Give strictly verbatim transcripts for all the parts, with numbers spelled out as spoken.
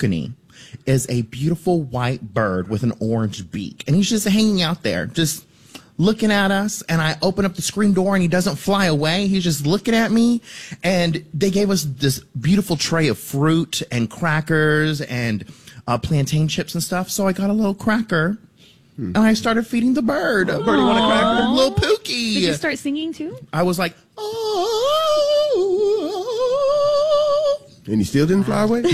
balcony is a beautiful white bird with an orange beak. And he's just hanging out there, just looking at us. And I open up the screen door and he doesn't fly away. He's just looking at me. And they gave us this beautiful tray of fruit and crackers and uh, plantain chips and stuff. So I got a little cracker. And I started feeding the bird. A birdie want a cracker? Little Pookie. Did you start singing too? I was like, oh. And he still didn't fly away? No.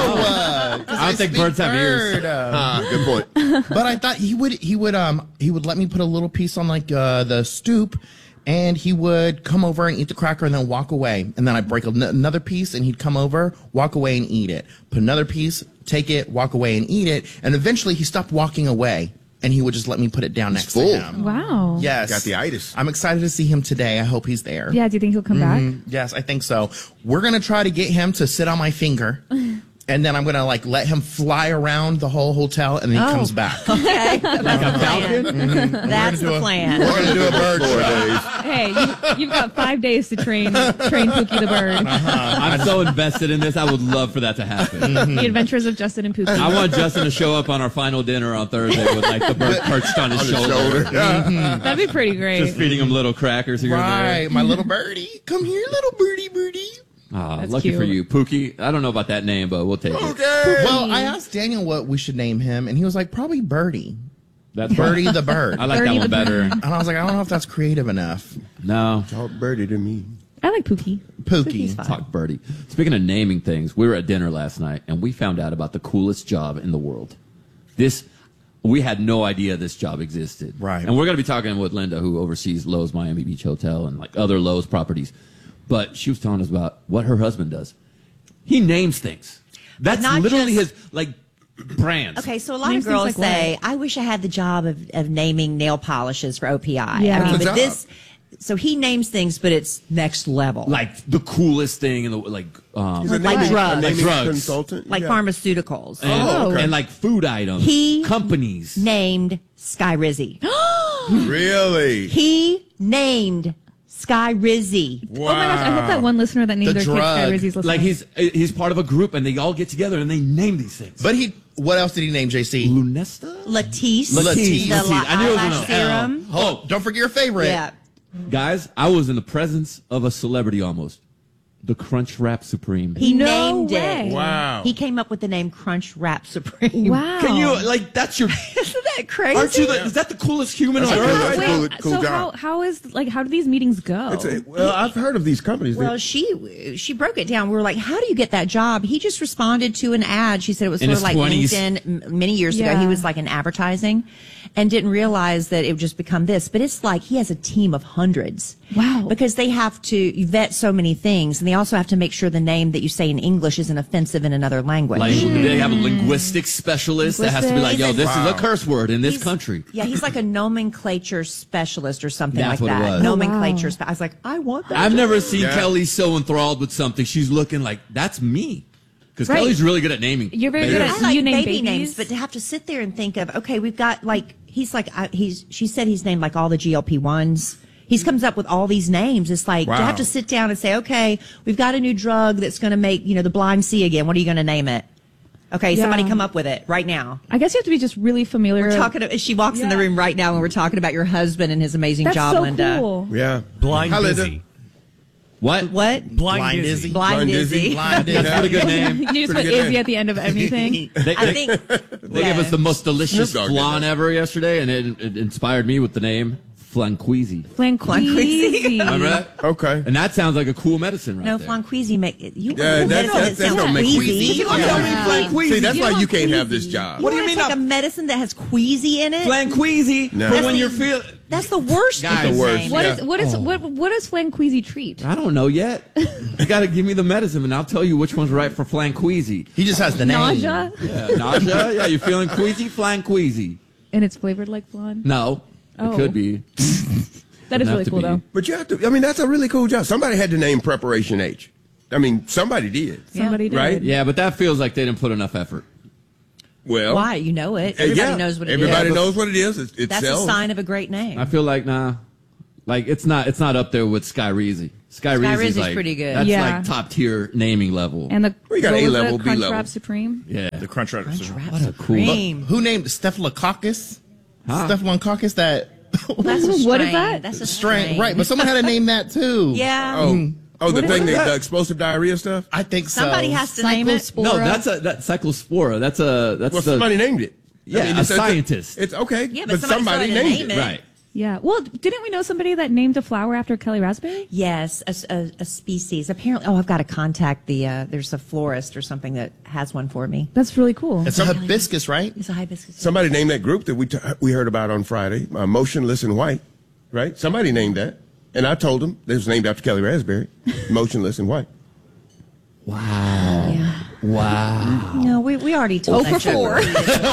Uh, I don't think birds have ears. Uh, Ah, good point. but I thought he would, he would, um, he would let me put a little piece on like uh, the stoop, and he would come over and eat the cracker and then walk away. And then I'd break an- another piece, and he'd come over, walk away and eat it. Put another piece, take it, walk away and eat it. And eventually he stopped walking away. And he would just let me put it down He's next full. to him. Wow. Yes. Got the itis. I'm excited to see him today. I hope he's there. Yeah, do you think he'll come Mhm. back? Yes, I think so. We're going to try to get him to sit on my finger. And then I'm going to like let him fly around the whole hotel and then he Oh. comes back. Okay. That's Like a the plan. falcon? That's the plan. We're going to do a bird Four show. days. Hey, you, you've got five days to train train Pookie the bird. I'm so invested in this. I would love for that to happen. The Adventures of Justin and Pookie. I want Justin to show up on our final dinner on Thursday with like the bird perched on his On his shoulder. shoulder. That'd be pretty great. Just feeding him little crackers here and there. Right, my little birdie. Come here, little birdie, birdie. Ah, That's lucky for cute. you. Pookie, I don't know about that name, but we'll take it. Okay. Well, I asked Daniel what we should name him, and he was like, probably Birdie. That's Birdie the bird. I like Birdie that one the better. And I was like, I don't know if that's creative enough. No. Talk birdie to me. I like Pookie. Pookie. Talk birdie. Speaking of naming things, we were at dinner last night and we found out about the coolest job in the world. This, we had no idea this job existed. Right. And we're going to be talking with Linda, who oversees Lowe's Miami Beach Hotel and like other Lowe's properties. But she was telling us about what her husband does. He names things. That's not literally just- his like brands. Okay, so a lot Names of girls things like say, I wish I had the job of, of naming nail polishes for O P I. Yeah. I mean, That's a but job. this, so he names things, but it's next level. Like the coolest thing in the like um He's a Like naming- drugs. a naming Like drugs. consultant. like Yeah. pharmaceuticals. and, Oh, okay. and like food items. He- companies. Named Sky Rizzy. Really? He named Sky Rizzy. Oh my gosh, I hope that one listener that named The their kid Sky drug. Rizzy's listening. Like he's he's part of a group and they all get together and they name these things. But he, what else did he name, J C? Lunesta? Latisse. Latisse. The Latisse. la- I knew it was eyelash an L. serum. Oh, don't forget your favorite. Yeah. Guys, I was in the presence of a celebrity almost. The Crunch Wrap Supreme. He No named way. it. Wow. He came up with the name Crunch Wrap Supreme. wow. Can you like that's your Isn't that crazy? aren't you the, is that the coolest human That's on a earth? cool- right that's now? cool. Wait, cool so job. how how is like how do these meetings go? It's a, well, I've heard of these companies. Well, They- she she broke it down. We were like, "How do you get that job?" He just responded to an ad. She said it was In sort his of like twenties. LinkedIn m- many years ago. Yeah. He was like in advertising, and didn't realize that it would just become this. But it's like he has a team of hundreds. Wow. Because they have to vet so many things, and they also have to make sure the name that you say in English isn't offensive in another language. Like they have a linguistics specialist that has to be like, yo, this is a curse word in this He's- country. Yeah, he's like a nomenclature specialist or something That's like what it that. was. Nomenclature. Oh, wow. spe- I was like, I want that. I've job. never seen Yeah. Kelly so enthralled with something. She's looking like that's me. Because Right. Kelly's really good at naming. You're very babies. good at- I Do like you name baby babies? names, but to have to sit there and think of, okay, we've got like, he's like, I, he's, she said he's named like all the G L P ones. He's comes up with all these names. It's like, you Wow. have to sit down and say, okay, we've got a new drug that's going to make, you know, the blind see again. What are you going to name it? Okay, Yeah. somebody come up with it right now. I guess you have to be just really familiar. We're talking, she walks in the Yeah. room right now and we're talking about your husband and his amazing That's job, so Linda. cool. yeah. Blind Hi, Linda. Dizzy. What? What? Blind, Blind Dizzy. Dizzy. Blind, Blind Dizzy. Dizzy. Blind That's a pretty good name. You just put Pretty good Izzy name. at the end of anything. They, I they- think they gave us the most delicious Snoop Dogg did flan that. ever yesterday, and it, it inspired me with the name Flanqueezy. Flanqueezy. Remember that? Okay. And that sounds like a cool medicine right no there. Flanqueezy make it. You Yeah, want that's- medicine that's- that that's sounds don't make queasy. queasy. You don't Yeah. tell me Yeah. Flanqueezy. See, that's You why don't you can't have queasy. this job. What do you wanna mean Take not- a medicine that has queasy in it. Flanqueezy No. for That's when the- you're feeling. That's the worst. Guys, name. the worst. What Yeah. is what is what what does Flanqueezy treat? I don't know yet. You got to give me the medicine, and I'll tell you which one's right for Flanqueezy. He just has the name. Nausea, Yeah, nausea. Yeah, you're feeling queasy, Flanqueezy. and it's flavored like flan. No, Oh. it could be. That is Not really to cool be. though. But you have to, I mean, that's a really cool job. Somebody had to name Preparation H. I mean, somebody did. Somebody did. Right? Yeah, but that feels like they didn't put enough effort. Well, Why? You know it. uh, Everybody yeah. knows what it is. Everybody knows what it is. It, it That's sells. a sign of a great name. I feel like nah, like it's not it's not up there with Sky Reezy. Sky, Sky Rizzi's Rizzi's like, pretty good. That's Yeah. like top tier naming level. And the We got what A was level, it? B Crunchwrap level. Supreme. yeah. The Crunch Wrap. What a cool. Cream. Who named Staphylococcus? Huh? Staphylococcus that That's a What is strain. that? That's a strain, strain. right? But someone had to name that too. Yeah. Oh, oh, the What thing is that that? the explosive diarrhea stuff. I think so. Somebody has to name it. Cyclospora. No, that's a that cyclospora. That's a that's Well, the somebody named it. Yeah, a it's, scientist. It's, okay, Yeah, but but somebody somebody still had to named name it. it. right. Yeah. Well, didn't we know somebody that named a flower after Kelly Raspberry? Yes, a, a, a species. Apparently, oh, I've got to contact the. Uh, there's a florist or something that has one for me. That's really cool. It's a hibiscus, right? It's a hibiscus. Somebody named that group that we t- we heard about on Friday, uh, Motionless in White, right? Somebody named that, and I told them it was named after Kelly Raspberry, Motionless in White. Wow. Yeah. Wow. No, we we already told Oh that for four.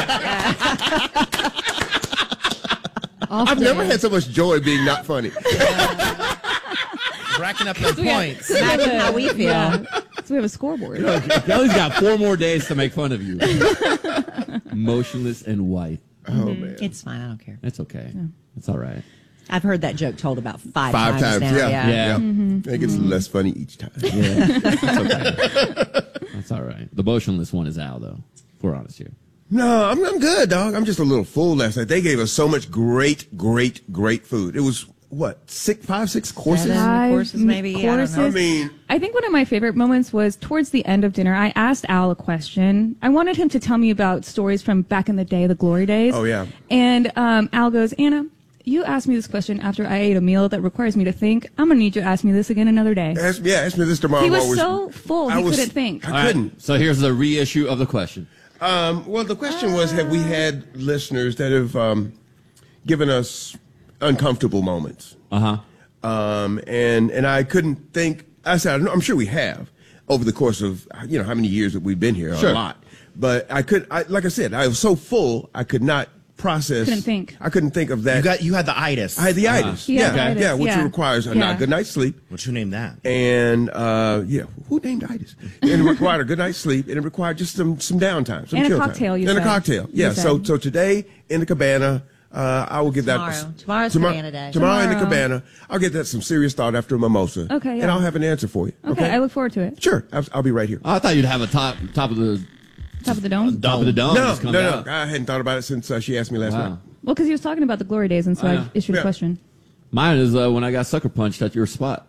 I've never had so much joy being not funny. Racking up the points. Imagine how we feel. Yeah. So we have a scoreboard. Kelly's got four more days to make fun of you. Motionless and white. Oh man, It's fine. I don't care. That's okay. It's all right. I've heard that joke told about five, five times, now. yeah, Yeah. Yeah. yeah. It gets less funny each time. Yeah. That's okay. That's all right. The motionless one is Al, though. If we're honest here. No, I'm, I'm good, dog. I'm just a little full last night. They gave us so much great, great, great food. It was, what, six, five, six courses? Seven. Five courses, maybe? I don't know. courses. I mean, I think one of my favorite moments was towards the end of dinner. I asked Al a question. I wanted him to tell me about stories from back in the day, the glory days. Oh, yeah. And um, Al goes, Anna, you asked me this question after I ate a meal that requires me to think. I'm going to need you to ask me this again another day. ask, yeah, ask me this tomorrow. He was while we're- so full, I he was- couldn't think. I All right, couldn't. so here's the reissue of the question. Um, well, the question was, have we had listeners that have um, given us uncomfortable moments? Uh huh. Um, and and I couldn't think. I said, I'm sure we have over the course of you know how many years that we've been here, Sure. a lot. But I could, I, like I said, I was so full, I could not process. Couldn't think. I couldn't think of that. You got you had the itis. I had the itis. He Yeah, had the itis, yeah, which yeah. requires a Yeah. not good night's sleep. What you named that? And uh, yeah, who named itis? And it required a good night's sleep, and it required just some some downtime, some And a chill cocktail, time. you and said. a cocktail. You Yeah. So said. so today in the cabana, uh, I will give Tomorrow. that Tomorrow's tomorrow, cabana day. Tomorrow in the Tomorrow. cabana, I'll get that some serious thought after a mimosa. Okay, And yeah. I'll have an answer for you. Okay, I look forward to it. Sure, I'll, I'll be right here. I thought you'd have a top top of the Top of the dome. top of the dome. no, just no, come no, out. I hadn't thought about it since uh, she asked me last Wow. night. Well, because he was talking about the glory days, and so I I, know. issued Yeah. a question. Mine is uh, when I got sucker punched at your spot.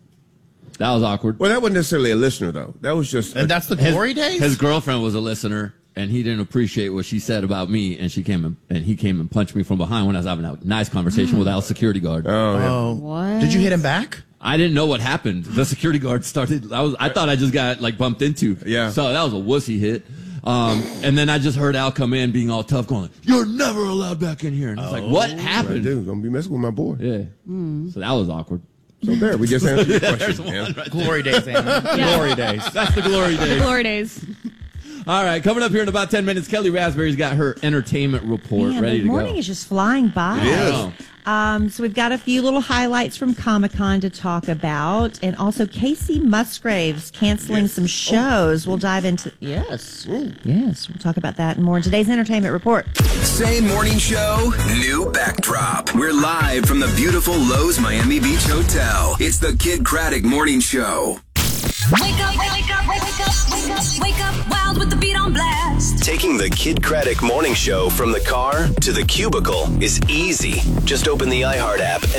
That was awkward. Well, that wasn't necessarily a listener though. That was just And that's the glory days? His girlfriend was a listener, and he didn't appreciate what she said about me, and she came and, and he came and punched me from behind when I was having a nice conversation with Al's security guard. Oh, What? Did you hit him back? I didn't know what happened. The security guard started. I was. I thought I just got like bumped into. Yeah. So that was a wussy hit. Um, and then I just heard Al come in being all tough, going, "You're never allowed back in here." And it's like, what I happened? do. Gonna be messing with my boy. Yeah. So that was awkward. So there, we just answered your There's question. one man. right Glory days, Anna. Glory days. That's the glory days. Glory days. All right, coming up here in about ten minutes, Kelly Raspberry's got her entertainment report Man, ready the to morning go. is just flying by. It is. Oh. Um, so we've got a few little highlights from Comic-Con to talk about, and also Casey Musgraves canceling some shows. We'll dive into yes, yes. We'll talk about that and more in today's entertainment report. Same morning show, new backdrop. We're live from the beautiful Lowe's Miami Beach Hotel. It's the Kid Craddock Morning Show. Wake up, wake up, wake up, wake up, wake up, wild with the beat on blast. Taking the Kid Craddock Morning Show from the car to the cubicle is easy. Just open the iHeart app